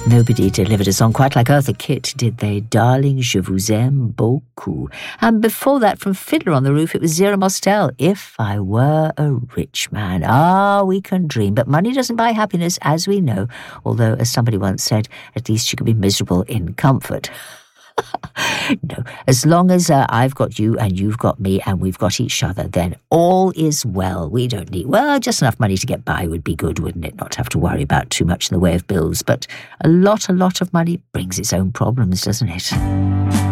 Nobody delivered a song quite like Eartha Kitt, did they? Darling, je vous aime beaucoup. And before that, from Fiddler on the Roof, it was Zero Mostel, If I Were a Rich Man. Ah, we can dream, but money doesn't buy happiness, as we know, although, as somebody once said, at least you can be miserable in comfort. No, as long as I've got you and you've got me and we've got each other, then all is well. We don't need, well, just enough money to get by would be good, wouldn't it? Not to have to worry about too much in the way of bills, but a lot of money brings its own problems, doesn't it?